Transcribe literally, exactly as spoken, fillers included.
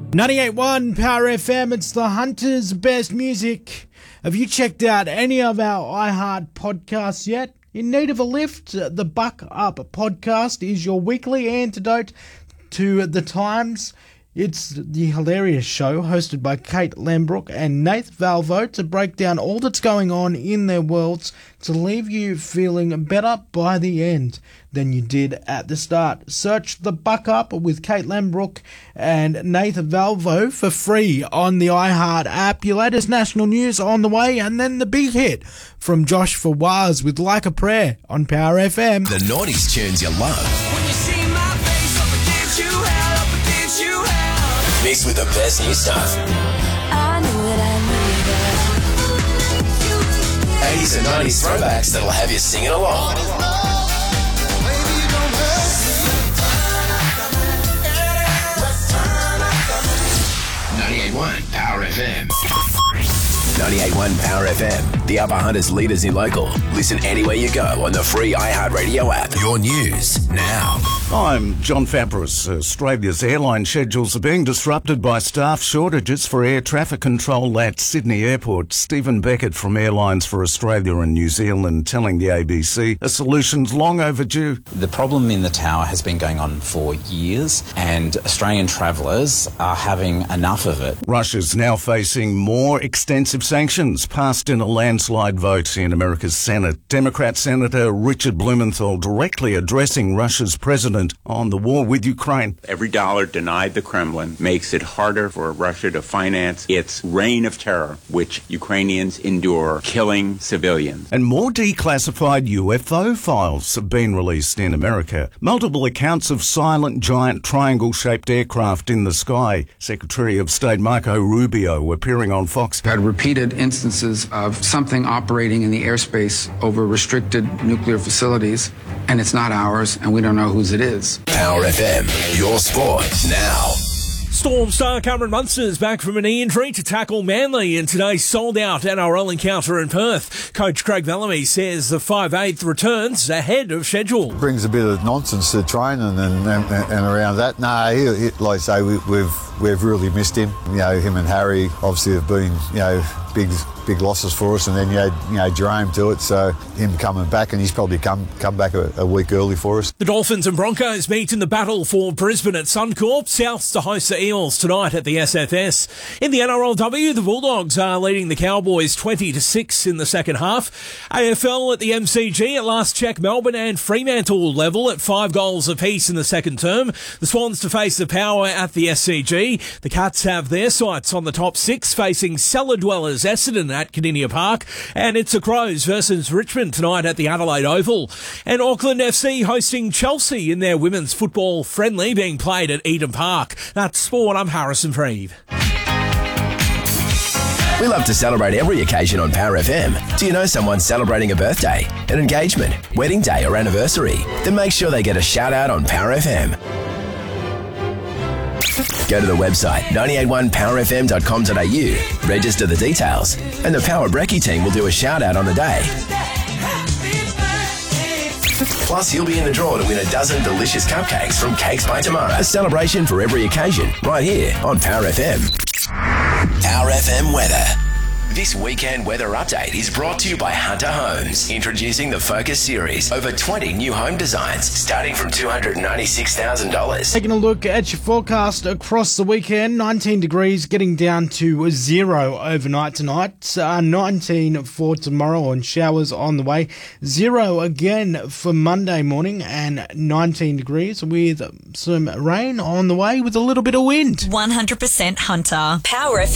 ninety-eight point one Power F M, it's the Hunter's Best Music. Have you checked out any of our iHeart podcasts yet? In need of a lift? The Buck Up podcast is your weekly antidote to the times. It's the hilarious show hosted by Kate Lambrook and Nath Valvo to break down all that's going on in their worlds to leave you feeling better by the end than you did at the start. Search The Buck Up with Kate Lambrook and Nath Valvo for free on the iHeart app. Your latest national news on the way, and then the big hit from Josh Fawaz with Like a Prayer on Power F M. The noughties tunes you love. When you see my face up against you, hell up against you, hell. Mixed with the best new stuff. I knew it, I knew it. eighties and nineties throwbacks that'll have you singing along. ninety-eight point one Power F M. ninety-eight point one Power F M. The Upper Hunters leaders in local. Listen anywhere you go on the free iHeartRadio app. Your news now. I'm John Fabris. Australia's airline schedules are being disrupted by staff shortages for air traffic control at Sydney Airport. Stephen Beckett from Airlines for Australia and New Zealand telling the A B C a solution's long overdue. The problem in the tower has been going on for years, and Australian travellers are having enough of it. Russia's now facing more extensive sanctions passed in a landslide vote in America's Senate. Democrat Senator Richard Blumenthal directly addressing Russia's president on the war with Ukraine. Every dollar denied the Kremlin makes it harder for Russia to finance its reign of terror, which Ukrainians endure, killing civilians. And more declassified U F O files have been released in America. Multiple accounts of silent giant triangle-shaped aircraft in the sky. Secretary of State Marco Rubio appearing on Fox. Had repeated instances of something operating in the airspace over restricted nuclear facilities, and it's not ours, and we don't know whose it is. Power F M, your sport now. Storm star Cameron Munster's back from an knee injury to tackle Manly in today's sold-out N R L encounter in Perth. Coach Craig Bellamy says the five eighth returns ahead of schedule. Brings a bit of nonsense to training and, and, and around that. No, he, he, like I say, we, we've we've really missed him. You know, him and Harry obviously have been, you know, big big losses for us, and then you had, you know, Jerome to it, so him coming back, and he's probably come come back a, a week early for us. The Dolphins and Broncos meet in the battle for Brisbane at Suncorp. Souths to host the Eels tonight at the S F S. In the N R L W, the Bulldogs are leading the Cowboys twenty to six in the second half. A F L at the M C G at last check, Melbourne and Fremantle level at five goals apiece in the second term. The Swans to face the Power at the S C G. The Cats have their sights on the top six, facing cellar dwellers Essendon at Cardinia Park, and it's the Crows versus Richmond tonight at the Adelaide Oval. And Auckland F C hosting Chelsea in their women's football friendly being played at Eden Park. That's sport. I'm Harrison Freeve. We love to celebrate every occasion on Power F M. Do you know someone celebrating a birthday, an engagement, wedding day or anniversary? Then make sure they get a shout out on Power F M. Go to the website nine eight one power f m dot com dot a u, register the details, and the Power Brekkie team will do a shout out on the day. Plus, you'll be in the draw to win a dozen delicious cupcakes from Cakes by Tomorrow. A celebration for every occasion, right here on Power F M. Power F M weather. This weekend weather update is brought to you by Hunter Homes. Introducing the Focus Series. Over twenty new home designs starting from two hundred ninety-six thousand dollars. Taking a look at your forecast across the weekend, nineteen degrees getting down to zero overnight tonight, uh, nineteen for tomorrow and showers on the way, zero again for Monday morning and nineteen degrees with some rain on the way with a little bit of wind. one hundred percent Hunter. Power F M.